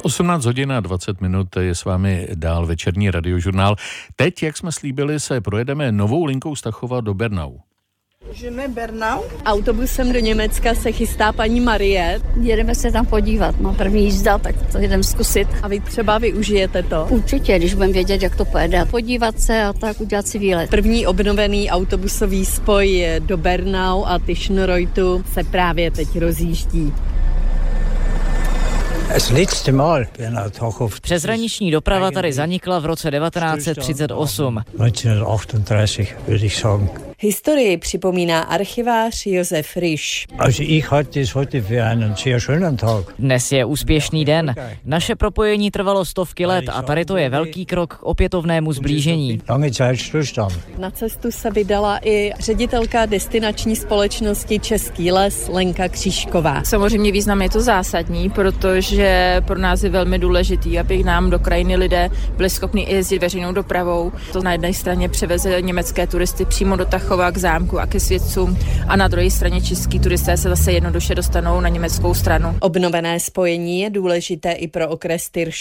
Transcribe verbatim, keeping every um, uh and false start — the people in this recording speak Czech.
osmnáct hodin a dvacet minut je s vámi dál večerní radiožurnál. Teď, jak jsme slíbili, se projedeme novou linkou z Tachova do Bernau. Bernau. Autobusem do Německa se chystá paní Marie. Jedeme se tam podívat, no první jízda, tak to jdeme zkusit. A vy třeba využijete to? Určitě, když budeme vědět, jak to pojede. Podívat se a tak udělat si výlet. První obnovený autobusový spoj do Bernau a Tischenreutu se právě teď rozjíždí. Přeshraniční doprava tady zanikla v roce devatenáct set třicet osm. Historii připomíná archivář Josef Ryš. Dnes je úspěšný den. Naše propojení trvalo stovky let a tady to je velký krok k opětovnému zblížení. Na cestu se vydala i ředitelka destinační společnosti Český les Lenka Křížková. Samozřejmě význam je to zásadní, protože pro nás je velmi důležitý, aby nám do krajiny lidé byli schopni jezdit veřejnou dopravou. To na jedné straně převeze německé turisty přímo do Tachova k zámku a ke svědcům a na druhé straně český turisté se zase jednoduše dostanou na německou stranu. Obnovené spojení je důležité i pro okres Tyrš.